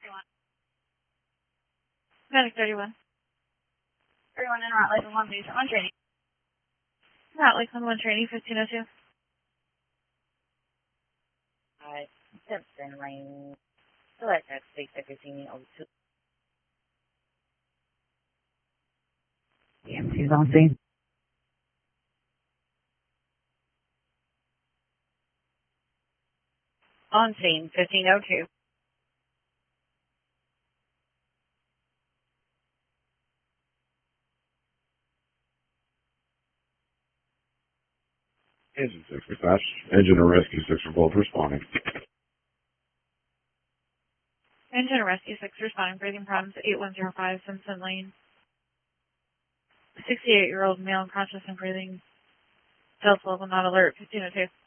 Medic 31. 31 in Route Lakeland 1, please. On training. Route Lakeland 1 training, 1502. Alright, Simpson Lane. Select that state sector senior over 2. EMT's on scene. On scene, 1502. Engine 6 dispatch. Engine or rescue 6 are both responding. Engine Rescue 6 responding. Breathing problems at 8105 Simpson Lane. 68-year-old male unconscious and breathing. Pulse level not alert, 1502.